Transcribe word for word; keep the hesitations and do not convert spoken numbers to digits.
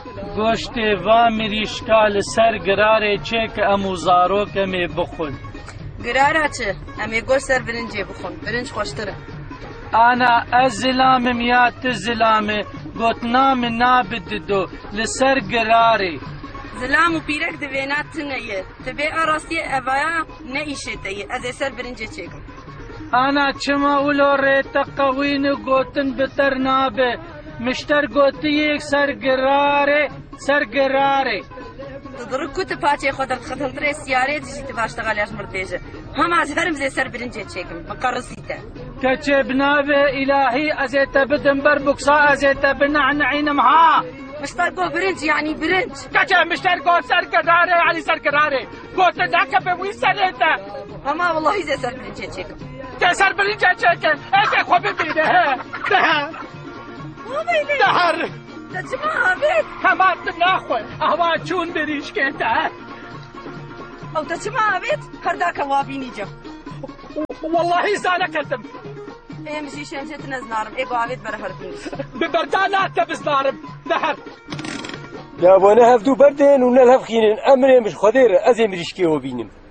گۆشتێ وا مریشکا لەسەر گرارێ چێ کە ئەموو زارۆکەمێ بخۆن. گرارە چێ؟ ئەمێ گۆشت سەر برنجێ بخۆن، برنج خۆشترە. ئانا ئەس زلامم یا تو زلامێ گوتنامە نابددۆ لەسەر گرارێ. زلام و پیرەک دەوێنات تنەیە، دەبێ ئاڕاستیە ئەڤایە نەئیشێتەیە، ئەزێ سەر برنجێ چێکم. ئانا چما ئولۆ ڕێتە قەوینە گوتن بتەر نابێ، مشتەر گوتیەک سەر گرارێ سەر گرارێ. دڕک کوتە پاچێ خۆ دەرخەتەنترێ سیارێ دژیتە باشتەغالیاش مردێژە. هەماز هەرم زێ سەر برنجێ چێکم، بەقەڕسیتە. کەچێ بنابێ ئیلاهی ئەزێتە بدم بەر بوکسا ئەزێتە بنەعنەعینم ها. مشتەر گۆ برنج یعنی برنج. کەچێ مشتەر گۆ سەر گرارێ علی سەر گرارێ. گۆتە داکە بە وی سەرێتە. هەما وەڵڵاهی زێ سەر برنجێ چێکم. تێ سەر برنجێ چێکم. ئێکێ خۆ ببینە هێ. دەهە. دەهەر. دەچما ئابێت. هەماتم ناخۆی. ئەوا چوون بریشکێتە. ئەو دەچما ئابێت هەرداکە وابینی جەم. واللهی زانەکەتم. ئێمەشی شێنجێت نەزنارم ئێگۆ ئاوێت بەرە هەربین. ببەردا ناتە بزنارم. دەهەر. لابۆنە هەفتوو بەردێن و نەل هەفخینن ئەمرێ مش خۆدێرە ئەزێ مریشکێوە بینم.